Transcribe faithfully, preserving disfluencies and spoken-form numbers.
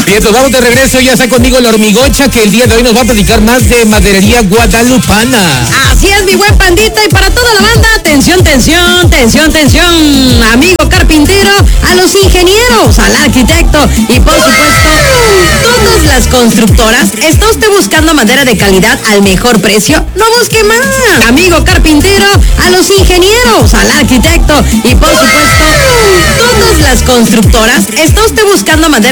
Bien, pues vamos de regreso, ya está conmigo la Hormigocha, que el día de hoy nos va a platicar más de maderería guadalupana. Así es, mi buen pandita, y para toda la banda, atención, tensión, tensión, tensión, amigo carpintero, a los ingenieros, al arquitecto y por supuesto, todas las constructoras. ¿Está usted buscando madera de calidad al mejor precio? No busque más, amigo carpintero, a los ingenieros, al arquitecto y por supuesto, todas las constructoras. ¿Está usted buscando madera